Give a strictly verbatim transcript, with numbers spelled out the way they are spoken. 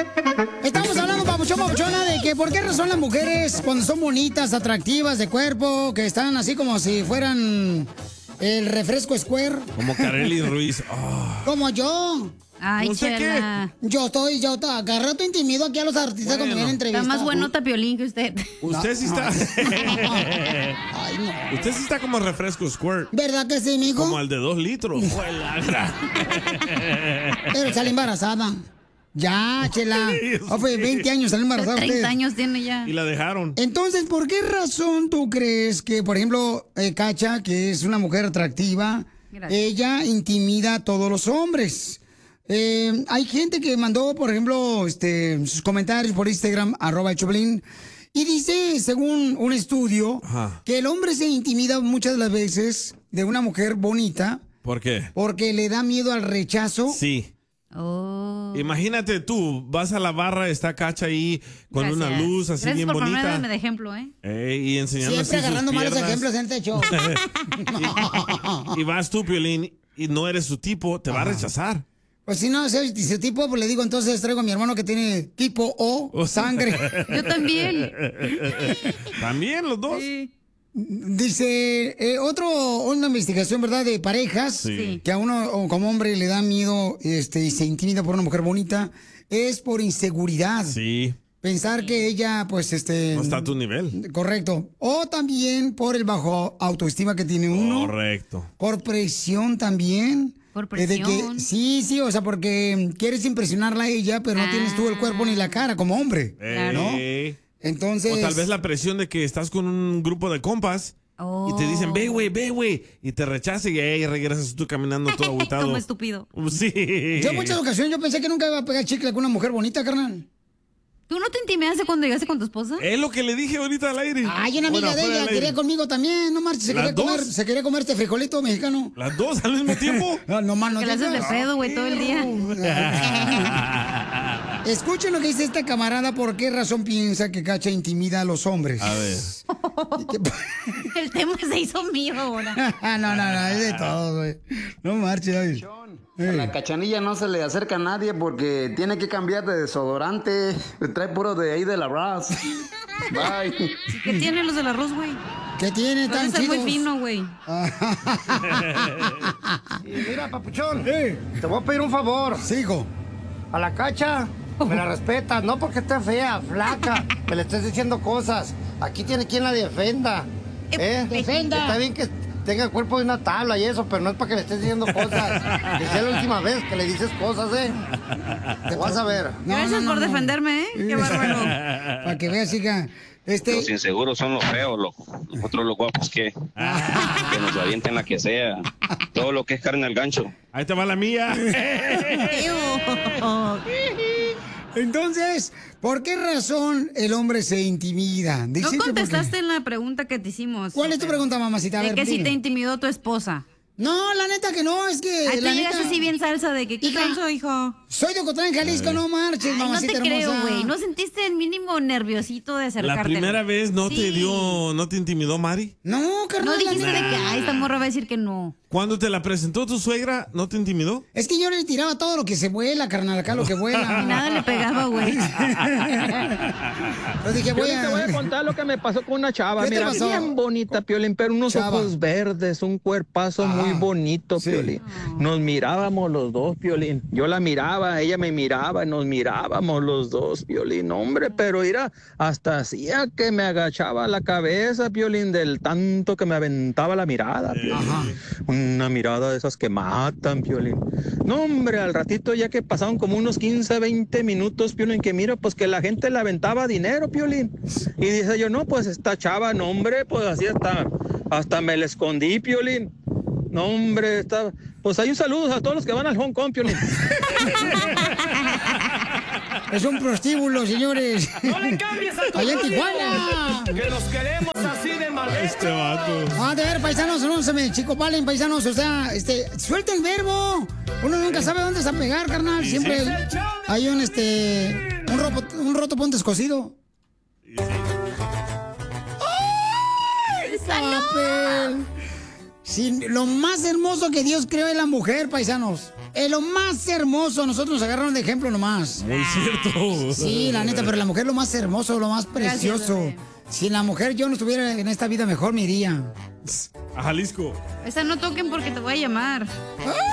Estamos hablando, papuchón, papuchona, de que por qué razón las mujeres, cuando son bonitas, atractivas de cuerpo, que están así como si fueran el refresco Square. Como Kareli Ruiz. Oh. Como yo. Ay, ¿Usted Chela. qué? Yo estoy, yo estoy, cada rato intimido aquí a los artistas Bueno. cuando vienen a entrevistar. Está más buenota Piolín que usted. Usted No, sí está. Ay, no. Usted sí está como refresco Squirt. ¿Verdad que sí, mijo? Como el de dos litros. Fue la Pero sale embarazada. Ya, Chela. Oh, fue veinte años sale embarazada usted. treinta años tiene ya. Y la dejaron. Entonces, ¿por qué razón tú crees que, por ejemplo, eh, Cacha, que es una mujer atractiva, Gracias. ella intimida a todos los hombres? Eh, hay gente que mandó, por ejemplo, este, sus comentarios por Instagram, arroba el Choplin, y dice, según un estudio, Ajá. que el hombre se intimida muchas de las veces de una mujer bonita ¿Por qué? porque le da miedo al rechazo. Sí. Oh. Imagínate tú, vas a la barra, está Cacha ahí con Gracias. una luz así Gracias bien por bonita. ponerme de ejemplo, ¿eh? Eh, y enseñando Siempre así sus agarrando malos piernas. ejemplos en este show. y, y vas tú, Piolín, y no eres su tipo, te va a rechazar. Pues si no sé si tipo, pues le digo, entonces traigo a mi hermano que tiene tipo O, sangre. Yo también. También los dos. Sí. Dice, eh, otro, una investigación, ¿verdad?, de parejas, Sí. que a uno o como hombre le da miedo este, y se intimida por una mujer bonita, es por inseguridad. Sí. Pensar que ella, pues, este... No está a tu nivel. Correcto. O también por el bajo autoestima que tiene uno. Correcto. Por presión también. Por Eh, de que- presión. sí, sí, o sea, porque quieres impresionarla a ella, pero no Ah. tienes tú el cuerpo ni la cara como hombre. Claro. Eh, Entonces... O tal vez la presión de que estás con un grupo de compas y te dicen, ve, güey, ve, güey. Y te rechazan y ahí regresas tú caminando todo agüitado. Como estúpido. Yo Sí. en muchas ocasiones yo pensé que nunca iba a pegar chicle con una mujer bonita, carnal. ¿Tú no te intimidaste cuando llegaste con tu esposa? Es lo que le dije ahorita al aire. Ay, una amiga Bueno, de fuera ella del aire. quería conmigo también, no marches, se ¿Las quería comer, dos? se quería comer este frijolito mexicano. ¿Las dos al mismo tiempo? No, no más no Que la haces de digas. pedo, güey, todo el día. Escuchen lo que dice esta camarada, por qué razón piensa que Cacha intimida a los hombres. A ver. El tema se hizo mío ahora. no, no, no, es de todo, güey. No marches, David. A la Cachanilla no se le acerca a nadie porque tiene que cambiar de desodorante. Trae puro de ahí de la Ross. Bye. ¿Qué tienen los del arroz, güey? ¿Qué tiene tan Es muy chidos? fino, güey. Y mira, papuchón, Eh, te voy a pedir un favor. sí, hijo. A la Cacha me la respetas, no porque esté fea, flaca, que le estés diciendo cosas. Aquí tiene quien la defienda. ¿Eh? Defenda. Está bien que tenga el cuerpo de una tabla y eso, pero no es para que le estés diciendo cosas. Que sea la última vez que le dices cosas, ¿eh? Te vas a ver. No, Gracias no, no, por no. defenderme, ¿eh? Qué bárbaro. Para que veas, hija. Este, Los inseguros son los feos, los, nosotros los guapos que, que nos avienten la que sea. Todo lo que es carne al gancho. Ahí te va la mía. entonces, ¿por qué razón el hombre se intimida? No Dícete por qué. contestaste en la pregunta que te hicimos. ¿Cuál es tu pregunta, mamacita? A De ver, que si dime. te intimidó tu esposa. No, la neta que no, es que Ay, tú la llegas neta... así bien salsa de que, ¿qué Hija, transo, hijo? Soy de Ocotlán, Jalisco, no marches, Ay, no mamacita te creo, hermosa. güey. ¿No sentiste el mínimo nerviosito de acercarte? La primera vez no te Sí. dio, no te intimidó Mari. No, carnal. No dijiste la de neta. que, ay, esta morra va a decir que no. Cuando te la presentó tu suegra, ¿no te intimidó? Es que yo le tiraba todo lo que se vuela, carnal, acá lo que vuela. Y nada le pegaba, güey. Yo dije, voy Piolín, te voy a a... contar lo que me pasó con una chava. ¿Qué te Mira, pasó? bien bonita, Piolín, pero unos Chava. ojos verdes, un cuerpazo Ajá. muy bonito, Sí. Piolín. Nos mirábamos los dos, Piolín. Yo la miraba, ella me miraba, nos mirábamos los dos, Piolín. Hombre, pero mira, hasta hacía que me agachaba la cabeza, Piolín, del tanto que me aventaba la mirada, Piolín. Ajá. Una mirada de esas que matan, Piolín. No, hombre, al ratito ya que pasaron como unos quince, veinte minutos, Piolín, que miro, pues que la gente le aventaba dinero, Piolín. Y dice yo, no, pues esta chava, no, hombre, pues así hasta, hasta me la escondí, Piolín. No, hombre, está... Pues hay un saludo a todos los que van al Hong Kong, Piolín. Es un prostíbulo, señores. ¡No le cambies a tu Allá en prójimo! Tijuana. ¡Que los queremos así de mal Este vato. Ah, de ver, paisanos, no se me chico palen, paisanos, o sea, este, suelta el verbo. Uno nunca sabe dónde se va a pegar, carnal. Siempre sí. Es el show de hay un, este, un, ropo, un roto pon descosido. ¡Ay, papel! Si lo más hermoso que Dios creó es la mujer, paisanos. Es lo más hermoso. Nosotros nos agarraron de ejemplo nomás. Muy cierto. Sí, la neta, pero la mujer es lo más hermoso, lo más precioso. Gracias, si la mujer yo no estuviera en esta vida, mejor me iría. A Jalisco. Esa no toquen porque te voy a llamar. ¡Ah!